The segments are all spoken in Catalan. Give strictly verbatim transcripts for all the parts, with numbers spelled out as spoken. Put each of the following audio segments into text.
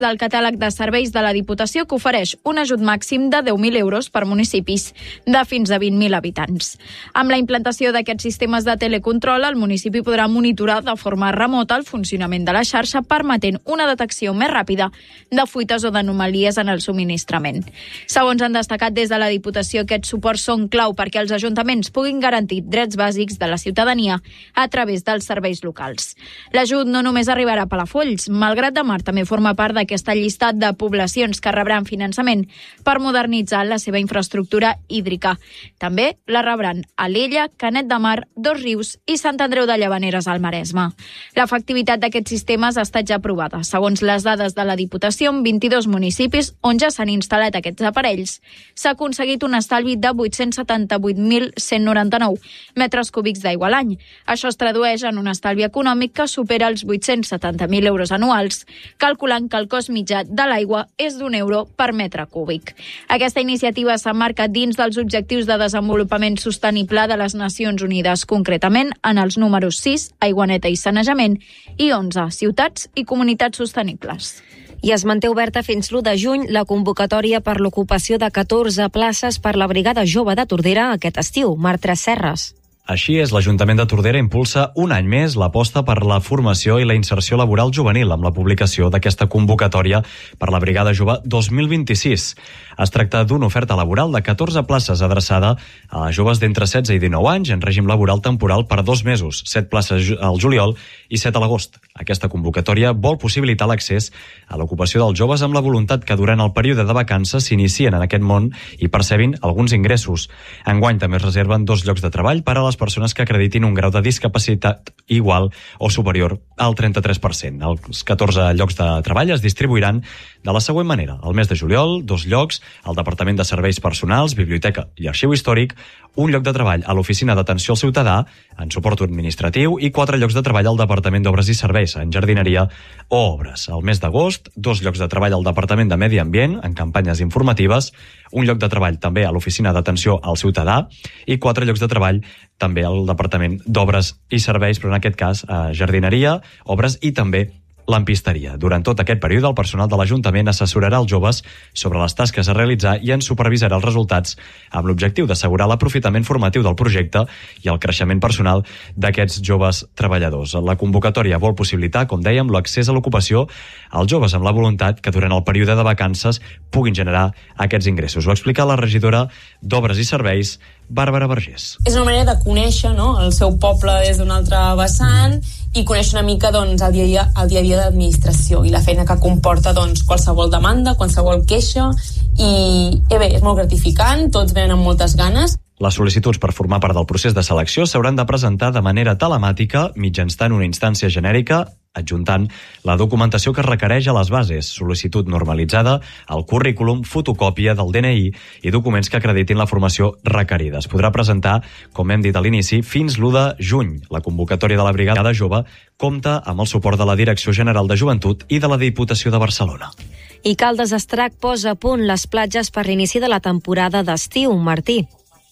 del catàleg de serveis de la Diputació que ofereix un ajut màxim de deu mil euros per municipis de fins a vint mil habitants. Amb la implantació d'aquests sistemes de telecontrol, el municipi podrà monitorar de forma remota el funcionament de la xarxa, permetent una detecció més ràpida de fuites o d'anomalies en el subministrament. Segons han destacat des de la Diputació, aquests suports són clau perquè els ajuntaments puguin garantir drets bàsics de la ciutadania a través dels serveis locals. L'ajut no només arribarà a Palafolls. Malgrat de Mar també forma part d'aquest aquesta llista de poblacions que rebran finançament per modernitzar la seva infraestructura hídrica. També la rebran Alella, Canet de Mar, Dos Rius i Sant Andreu de Llavaneres al Maresme. L'efectivitat d'aquests sistemes ha estat ja aprovada. Segons les dades de la Diputació, en vint-i-dos municipis on ja s'han instal·lat aquests aparells, s'ha aconseguit un estalvi de vuit-cents setanta-vuit mil cent noranta-nou metres cúbics d'aigua a l'any. Això es tradueix en un estalvi econòmic que supera els vuit-cents setanta mil euros anuals, calculant que el cost mitjà de l'aigua és d'un euro per metre cúbic. Aquesta iniciativa s'emmarca dins dels Objectius de Desenvolupament Sostenible de les Nacions Unides, concretament en els números sis, aigua neta i sanejament, i onze, ciutats i comunitats sostenibles. I es manté oberta fins l'u de juny la convocatòria per l'ocupació de catorze places per la Brigada Jove de Tordera aquest estiu. Marta Serres. Així és, l'Ajuntament de Tordera impulsa un any més l'aposta per la formació i la inserció laboral juvenil amb la publicació d'aquesta convocatòria per la Brigada Jove dos mil vint-i-sis. Es tracta d'una oferta laboral de catorze places adreçada a joves d'entre setze i dinou anys en règim laboral temporal per dos mesos, set places al juliol i set a l'agost. Aquesta convocatòria vol possibilitar l'accés a l'ocupació dels joves amb la voluntat que durant el període de vacances s'inicien en aquest món i percebin alguns ingressos. Enguany també es reserven dos llocs de treball per a les persones que acreditin un grau de discapacitat igual o superior al trenta-tres per cent. Els catorze llocs de treball es distribuiran de la següent manera. Al mes de juliol, dos llocs al Departament de Serveis Personals, Biblioteca i Arxiu Històric, un lloc de treball a l'Oficina d'Atenció al Ciutadà, en suport administratiu, i quatre llocs de treball al Departament d'Obres i Serveis, en jardineria o obres. Al mes d'agost, dos llocs de treball al Departament de Medi Ambient, en campanyes informatives, un lloc de treball també a l'Oficina d'Atenció al Ciutadà i quatre llocs de treball també al Departament d'Obres i Serveis, però en aquest cas a jardineria, obres i també lampisteria. Durant tot aquest període, el personal de l'Ajuntament assessorarà els joves sobre les tasques a realitzar i en supervisarà els resultats amb l'objectiu d'assegurar l'aprofitament formatiu del projecte i el creixement personal d'aquests joves treballadors. La convocatòria vol possibilitar, com dèiem, l'accés a l'ocupació als joves amb la voluntat que durant el període de vacances puguin generar aquests ingressos. Ho explica la regidora d'Obres i Serveis, Bàrbara Vergés. És una manera de conèixer, no?, el seu poble des d'un altre vessant i conèixer una mica, doncs, el dia a dia, el dia a dia d'administració i la feina que comporta, doncs, qualsevol demanda, qualsevol queixa i, eh bé, és molt gratificant, tots venen amb moltes ganes. Les sol·licituds per formar part del procés de selecció s'hauran de presentar de manera telemàtica mitjançant una instància genèrica, adjuntant la documentació que es requereix a les bases, sol·licitud normalitzada, el currículum, fotocòpia del D N I i documents que acreditin la formació requerida. Es podrà presentar, com hem dit a l'inici, fins l'u de juny. La convocatòria de la Brigada Jove compta amb el suport de la Direcció General de Joventut i de la Diputació de Barcelona. I Caldes d'Estrac posa a punt les platges per l'inici de la temporada d'estiu. Martí.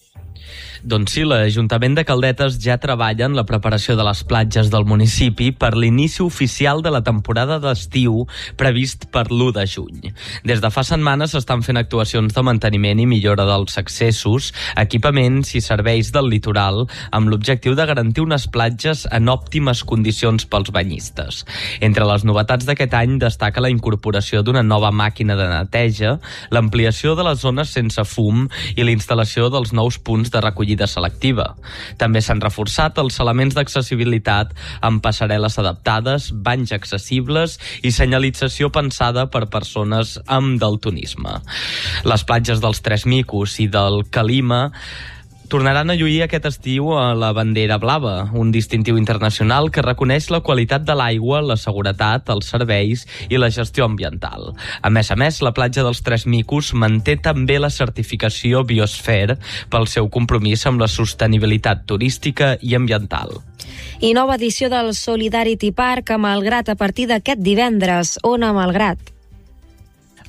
Doncs sí, l'Ajuntament de Caldetes ja treballa en la preparació de les platges del municipi per l'inici oficial de la temporada d'estiu previst per l'u de juny. Des de fa setmanes s'estan fent actuacions de manteniment i millora dels accessos, equipaments i serveis del litoral amb l'objectiu de garantir unes platges en òptimes condicions pels banyistes. Entre les novetats d'aquest any destaca la incorporació d'una nova màquina de neteja, l'ampliació de les zones sense fum i la instal·lació dels nous punts de recollida selectiva. També s'han reforçat els elements d'accessibilitat amb passarel·les adaptades, banys accessibles i senyalització pensada per persones amb daltonisme. Les platges dels Tres Micos i del Calima tornaran a lluir aquest estiu a la bandera blava, un distintiu internacional que reconeix la qualitat de l'aigua, la seguretat, els serveis i la gestió ambiental. A més a més, la platja dels Tres Micos manté també la certificació Biosphere pel seu compromís amb la sostenibilitat turística i ambiental. I nova edició del Solidarity Park a Malgrat a partir d'aquest divendres. On a Malgrat?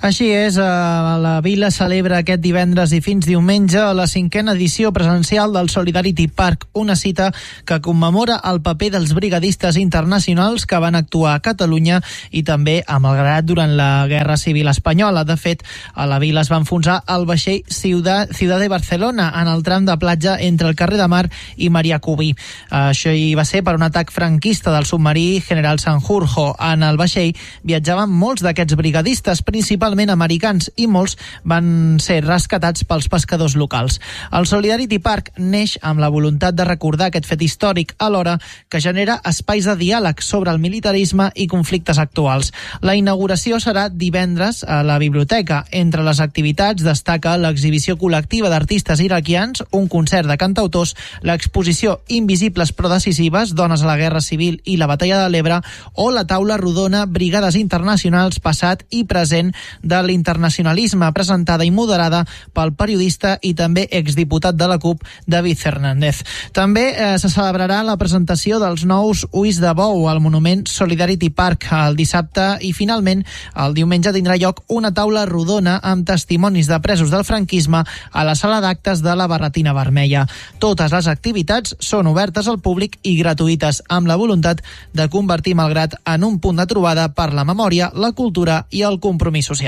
Així és, la Vila celebra aquest divendres i fins diumenge la cinquena edició presencial del Solidarity Park, una cita que commemora el paper dels brigadistes internacionals que van actuar a Catalunya i també a Malgrat durant la Guerra Civil Espanyola. De fet, a la Vila es va enfonsar el vaixell Ciudad, Ciudad de Barcelona en el tram de platja entre el carrer de Mar i Maria Cubí. Això hi va ser per un atac franquista del submarí General Sanjurjo. En el vaixell viatjaven molts d'aquests brigadistes, principalment americans, i molts van ser rescatats pels pescadors locals. El Solidarity Park neix amb la voluntat de recordar aquest fet històric, alhora que genera espais de diàleg sobre el militarisme i conflictes actuals. La inauguració serà divendres a la biblioteca. Entre les activitats destaca l'exhibició col·lectiva d'artistes iraquians, un concert de cantautors, l'exposició Invisibles però decisives, dones a la Guerra Civil i la Batalla de l'Ebre, o la taula rodona Brigades Internacionals, passat i present de l'internacionalisme, presentada i moderada pel periodista i també exdiputat de la CUP, David Fernández. També eh, se celebrarà la presentació dels nous ulls de bou al monument Solidarity Park el dissabte i, finalment, el diumenge tindrà lloc una taula rodona amb testimonis de presos del franquisme a la sala d'actes de la Barretina Vermella. Totes les activitats són obertes al públic i gratuïtes, amb la voluntat de convertir Malgrat en un punt de trobada per la memòria, la cultura i el compromís social.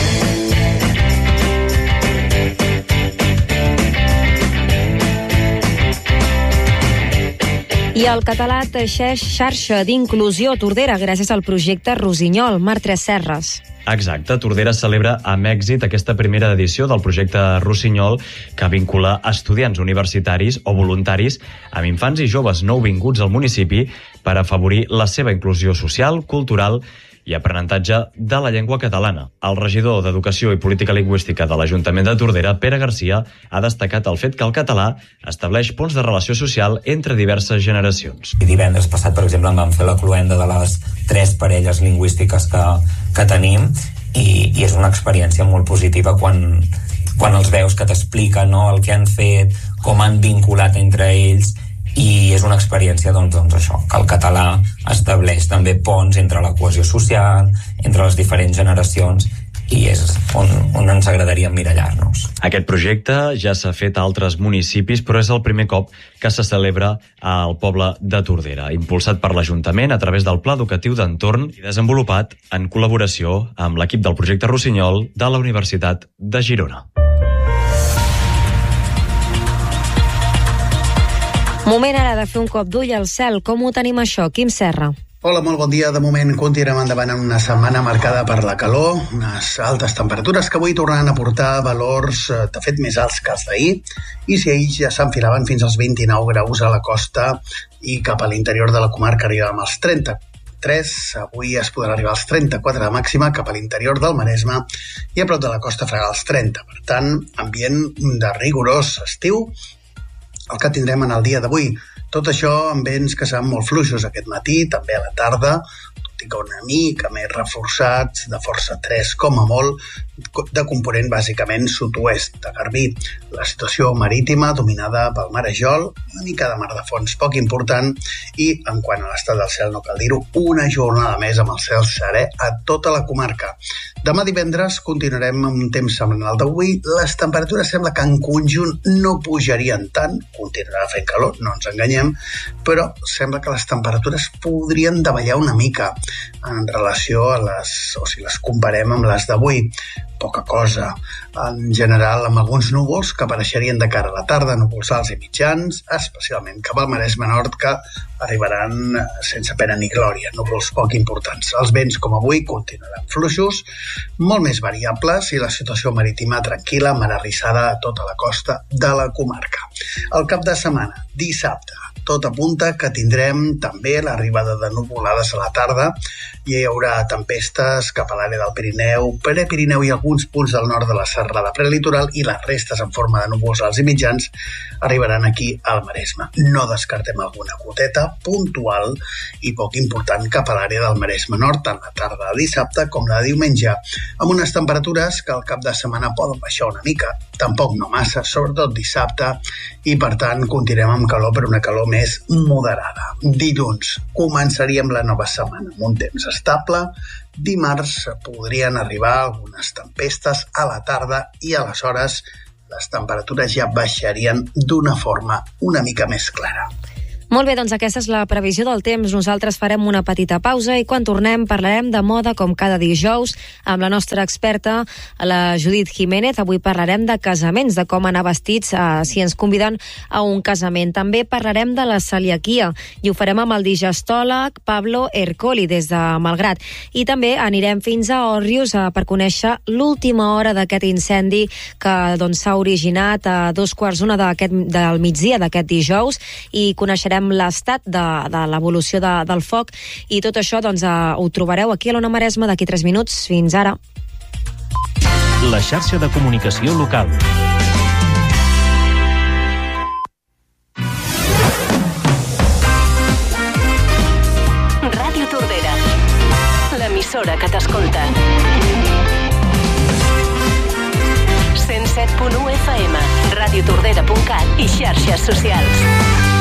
I el català teixeix xarxa d'inclusió a Tordera gràcies al projecte Rossinyol. Marc Tresserras. Exacte, Tordera celebra amb èxit aquesta primera edició del projecte Rossinyol, que vincula estudiants universitaris o voluntaris amb infants i joves nouvinguts al municipi per afavorir la seva inclusió social, cultural i aprenentatge de la llengua catalana. El regidor d'Educació i Política Lingüística de l'Ajuntament de Tordera, Pere Garcia, ha destacat el fet que el català estableix ponts de relació social entre diverses generacions. I divendres passat, per exemple, vam fer la cloenda de les tres parelles lingüístiques que, que tenim i, i és una experiència molt positiva quan, quan els veus que t'expliquen, no, el que han fet, com han vinculat entre ells, i és una experiència doncs, doncs això, que el català estableix també ponts entre la cohesió social, entre les diferents generacions, i és on, on ens agradaria emmirallar-nos. Aquest projecte ja s'ha fet a altres municipis, però és el primer cop que se celebra al poble de Tordera, impulsat per l'Ajuntament a través del Pla Educatiu d'Entorn i desenvolupat en col·laboració amb l'equip del projecte Rossinyol de la Universitat de Girona. Moment ara de fer un cop d'ull al cel. Com ho tenim això? Quim Serra. Hola, molt bon dia. De moment continuem endavant en una setmana marcada per la calor, unes altes temperatures que avui tornaran a portar valors, de fet, més alts que els d'ahir, i si ells ja s'enfilaven fins als vint-i-nou graus a la costa i cap a l'interior de la comarca arribàvem als trenta-tres, avui es podrà arribar als trenta-quatre de màxima cap a l'interior del Maresme i a prop de la costa fregar als trenta. Per tant, ambient de rigorós estiu, el que tindrem en el dia d'avui. Tot això amb vents que seran molt fluixos aquest matí, també a la tarda, tot i que una mica més reforçats, de força tres com a molt, de component bàsicament sud-oest de Garbí. La situació marítima dominada pel marejol, una mica de mar de fons poc important, i en quant a l'estat del cel no cal dir-ho, una jornada més amb el cel serè a tota la comarca. Demà divendres continuarem amb un temps semblant al d'avui. Les temperatures sembla que en conjunt no pujarien tant, continuarà fent calor, no ens enganyem, però sembla que les temperatures podrien davallar una mica en relació a les, o si les comparem amb les d'avui. Poca cosa. En general, amb alguns núvols que apareixerien de cara a la tarda, núvols alts i mitjans, especialment cap al Maresme Nord, que arribaran sense pena ni glòria, núvols poc importants. Els vents, com avui, continuaran fluixos, molt més variables i la situació marítima tranquil·la, mar arrissada a tota la costa de la comarca. El cap de setmana, dissabte, tot apunta que tindrem també l'arribada de nuvolades a la tarda i hi haurà tempestes cap a l'àrea del Pirineu, Prepirineu i alguns punts del nord de la serrada prelitoral, i les restes en forma de núvols alts i mitjans arribaran aquí al Maresme. No descartem alguna goteta puntual i poc important cap a l'àrea del Maresme Nord, tant la tarda de dissabte com la de diumenge, amb unes temperatures que al cap de setmana poden baixar una mica, tampoc no massa, sobretot dissabte, i per tant continuem amb calor, però una calor més moderada. Dilluns començaríem la nova setmana amb un temps estable, Dimarts podrien arribar algunes tempestes a la tarda i aleshores les temperatures ja baixarien d'una forma una mica més clara. Molt bé, doncs aquesta és la previsió del temps. Nosaltres farem una petita pausa i quan tornem parlarem de moda com cada dijous amb la nostra experta, la Judit Jiménez. Avui parlarem de casaments, de com anar vestits eh, si ens conviden a un casament. També parlarem de la celiaquia i ho farem amb el digestòleg Pablo Ercoli des de Malgrat. I també anirem fins a Òrrius eh, per conèixer l'última hora d'aquest incendi que doncs, s'ha originat a dos quarts una d'aquest, del migdia d'aquest dijous i coneixerem l'estat de, de l'evolució de, del foc i tot això doncs, uh, ho trobareu aquí a l'Ona Maresma d'aquí tres minuts. Fins ara. La xarxa de comunicació local. Ràdio Tordera, l'emissora que t'escolta. cent set punt u F M, radiotordera punt cat i xarxes socials.